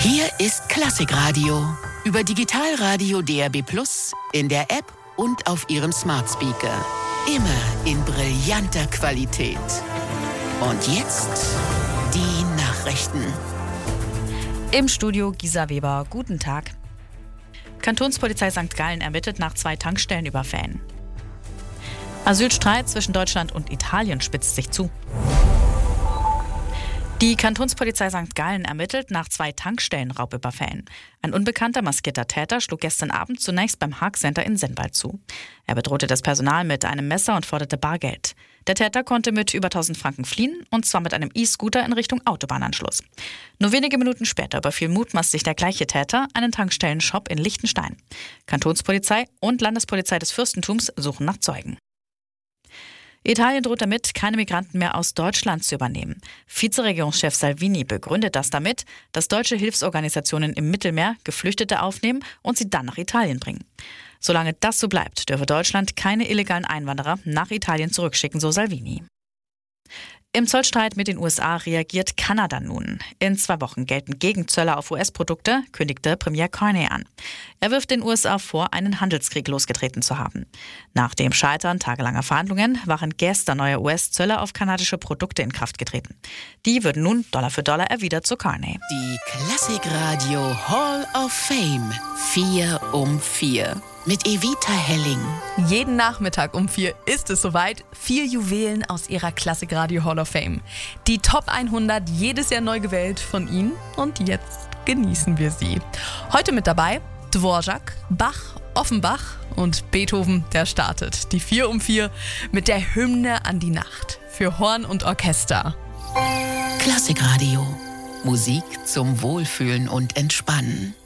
Hier ist Klassikradio. Über Digitalradio DAB+, in der App und auf Ihrem Smart Speaker. Immer in brillanter Qualität. Und jetzt die Nachrichten. Im Studio Gisa Weber. Guten Tag. Kantonspolizei St. Gallen ermittelt nach 2 Tankstellenüberfällen. Asylstreit zwischen Deutschland und Italien spitzt sich zu. Die Kantonspolizei St. Gallen ermittelt nach 2 Tankstellenraubüberfällen. Ein unbekannter maskierter Täter schlug gestern Abend zunächst beim Haag Center in Sennwald zu. Er bedrohte das Personal mit einem Messer und forderte Bargeld. Der Täter konnte mit über 1000 Franken fliehen, und zwar mit einem E-Scooter in Richtung Autobahnanschluss. Nur wenige Minuten später überfiel mutmaßlich der gleiche Täter einen Tankstellenshop in Liechtenstein. Kantonspolizei und Landespolizei des Fürstentums suchen nach Zeugen. Italien droht damit, keine Migranten mehr aus Deutschland zu übernehmen. Vizeregierungschef Salvini begründet das damit, dass deutsche Hilfsorganisationen im Mittelmeer Geflüchtete aufnehmen und sie dann nach Italien bringen. Solange das so bleibt, dürfe Deutschland keine illegalen Einwanderer nach Italien zurückschicken, so Salvini. Im Zollstreit mit den USA reagiert Kanada nun. In 2 Wochen gelten Gegenzölle auf US-Produkte, kündigte Premier Carney an. Er wirft den USA vor, einen Handelskrieg losgetreten zu haben. Nach dem Scheitern tagelanger Verhandlungen waren gestern neue US-Zölle auf kanadische Produkte in Kraft getreten. Die würden nun Dollar für Dollar erwidert zu Carney. Die Klassikradio Hall of Fame 4 um 4 mit Evita Helling. Jeden Nachmittag um 4 ist es soweit. 4 Juwelen aus ihrer Klassikradio Hall of Fame. Die Top 100, jedes Jahr neu gewählt von Ihnen. Und jetzt genießen wir sie. Heute mit dabei Dvorak, Bach, Offenbach und Beethoven, der startet. Die 4 um 4 mit der Hymne an die Nacht für Horn und Orchester. Klassikradio. Musik zum Wohlfühlen und Entspannen.